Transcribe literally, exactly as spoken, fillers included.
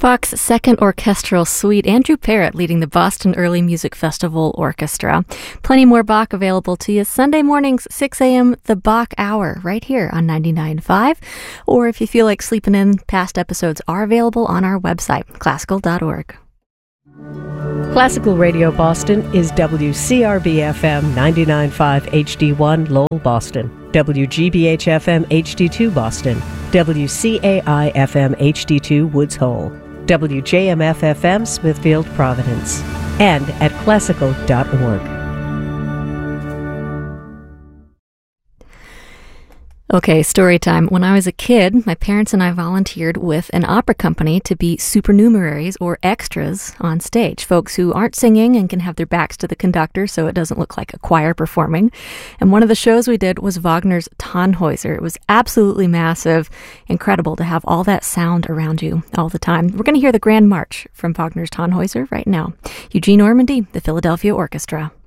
Bach's Second Orchestral Suite, Andrew Parrott leading the Boston Early Music Festival Orchestra. Plenty more Bach available to you Sunday mornings, six a.m., the Bach Hour, right here on ninety-nine point five. Or if you feel like sleeping in, past episodes are available on our website, classical dot org. Classical Radio Boston is W C R B F M ninety-nine point five H D one Lowell, Boston, W G B H F M H D two Boston, W C A I F M H D two Woods Hole, W J M F F M Smithfield, Providence, and at classical dot org. Okay, story time. When I was a kid, my parents and I volunteered with an opera company to be supernumeraries or extras on stage, folks who aren't singing and can have their backs to the conductor so it doesn't look like a choir performing. And one of the shows we did was Wagner's Tannhäuser. It was absolutely massive, incredible to have all that sound around you all the time. We're going to hear the Grand March from Wagner's Tannhäuser right now. Eugene Ormandy, the Philadelphia Orchestra.